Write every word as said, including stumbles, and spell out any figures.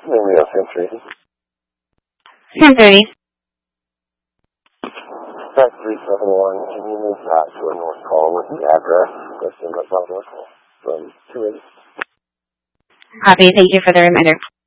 Romeo ten thirty. ten thirty. Track three seven one, can you move that to a north call with the address listed above north from two eighty? Copy. Thank you for the reminder.